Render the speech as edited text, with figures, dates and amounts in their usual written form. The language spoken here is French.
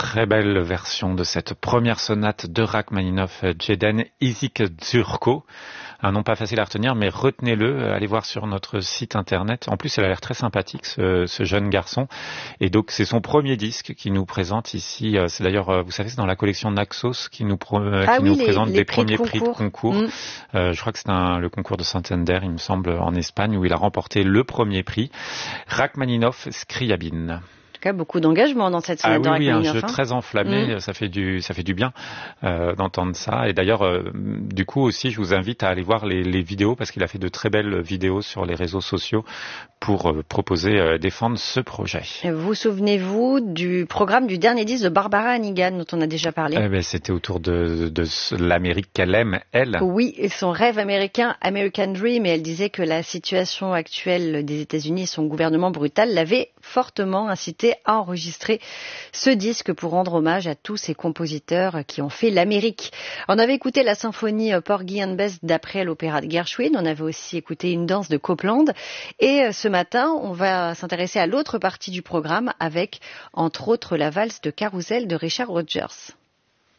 très belle version de cette première sonate de Rachmaninoff, Jeden Isik-Dzurko. Un nom pas facile à retenir, mais retenez-le, allez voir sur notre site internet. En plus, elle a l'air très sympathique, ce jeune garçon. Et donc, c'est son premier disque qui nous présente ici. C'est d'ailleurs, vous savez, c'est dans la collection Naxos qui nous présente des premiers prix de concours. Je crois que c'est le concours de Santander, il me semble, en Espagne, où il a remporté le premier prix. Rachmaninoff, Scriabine. En tout cas, beaucoup d'engagement dans cette sonate de Rachmaninoff. Oui, un jeu très enflammé, ça fait du bien d'entendre ça. Et d'ailleurs, du coup aussi, je vous invite à aller voir les vidéos, parce qu'il a fait de très belles vidéos sur les réseaux sociaux pour défendre ce projet. Vous souvenez-vous du programme du dernier disque de Barbara Hannigan, dont on a déjà parlé? C'était autour de l'Amérique qu'elle aime, elle. Oui, et son rêve américain, American Dream, et elle disait que la situation actuelle des États-Unis et son gouvernement brutal l'avait fortement incité à enregistrer ce disque pour rendre hommage à tous ces compositeurs qui ont fait l'Amérique. On avait écouté la symphonie Porgy and Bess d'après l'opéra de Gershwin, on avait aussi écouté une danse de Copland, et ce matin, on va s'intéresser à l'autre partie du programme avec, entre autres, la valse de Carousel de Richard Rodgers.